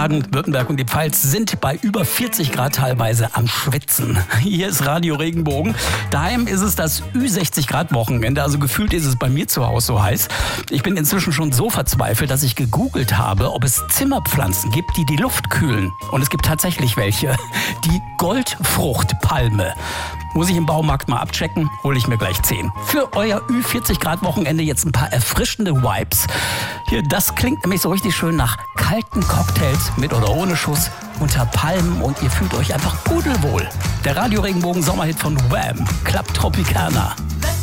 Baden-Württemberg und die Pfalz sind bei über 40 Grad teilweise am Schwitzen. Hier ist Radio Regenbogen. Daheim ist es das Ü60 Grad Wochenende, also gefühlt ist es bei mir zu Hause so heiß. Ich bin inzwischen schon so verzweifelt, dass ich gegoogelt habe, ob es Zimmerpflanzen gibt, die die Luft kühlen. Und es gibt tatsächlich welche. Die Goldfruchtpalme. Muss ich im Baumarkt mal abchecken, hole ich mir gleich 10. Für euer Ü40 Grad Wochenende jetzt ein paar erfrischende Vibes. Hier, das klingt nämlich so richtig schön nach kalten Cocktails mit oder ohne Schuss unter Palmen und ihr fühlt euch einfach pudelwohl. Der Radio Regenbogen Sommerhit von Wham! Club Tropicana.